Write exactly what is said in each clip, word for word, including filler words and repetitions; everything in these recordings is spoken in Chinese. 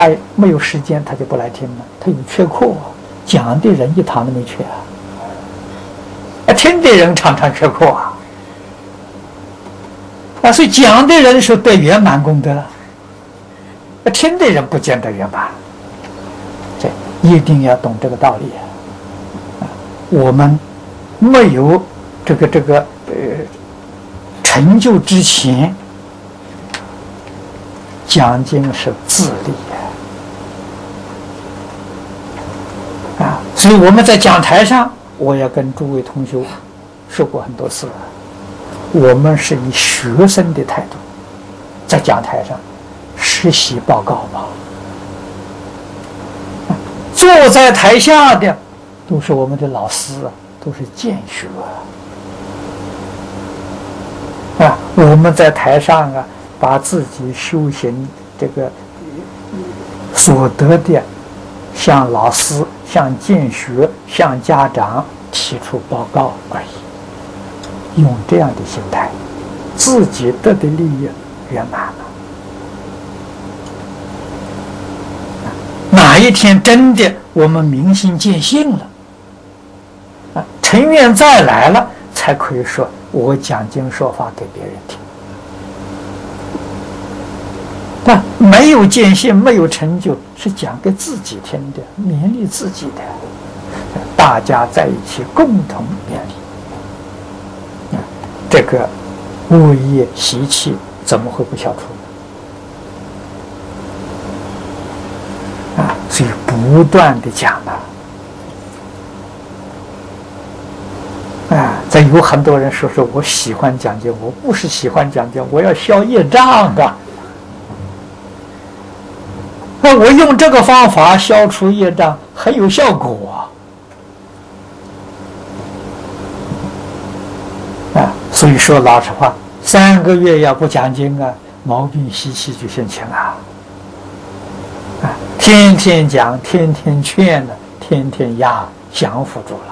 哎，没有时间他就不来听了，他有缺课啊，讲的人一堂都没缺啊，啊，听的人常常缺课啊，啊，所以讲的人是得圆满功德，啊，听的人不见得圆满，这一定要懂这个道理啊。我们没有这个这个呃成就之前，讲经是自立啊，啊，所以我们在讲台上，我要跟诸位同学说过很多次了，我们是以学生的态度在讲台上实习报告嘛，啊，坐在台下的都是我们的老师啊，都是见学啊，啊，我们在台上啊，把自己修行这个所得的，向老师、向见学、向家长提出报告而已，用这样的心态，自己得的利益圆满了。哪一天真的我们明心见性了，啊，成愿再来了，才可以说我讲经说法给别人听。但没有见性，没有成就，是讲给自己听的，勉励自己的，大家在一起共同勉励，这个恶业习气怎么会不消除呢？啊，所以不断的讲了。啊，这有很多人说说我喜欢讲经，我不是喜欢讲经，我要消业障啊。那我用这个方法消除业障很有效果啊！啊，所以说老实话，三个月要不讲经啊，毛病习气就现前了。啊，天天讲，天天劝呢，天天压，降服住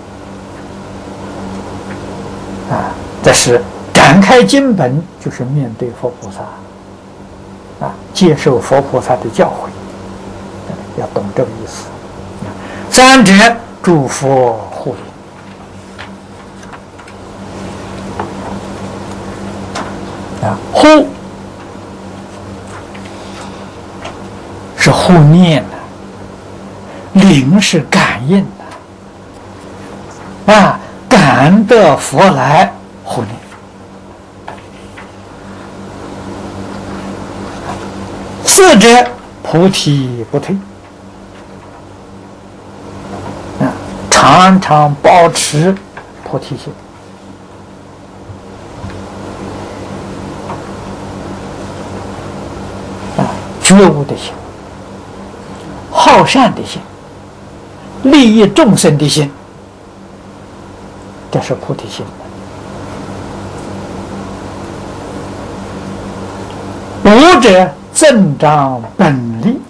了。啊，这是展开经本，就是面对佛菩萨。啊，接受佛菩萨的教诲，要懂这个意思。三者诸佛护理。啊，护是护念的，领是感应的。啊，感得佛来护念。四者菩提不退，啊，常常保持菩提心，啊，觉悟的心，好善的心，利益众生的心，这是菩提心。五者增长本力，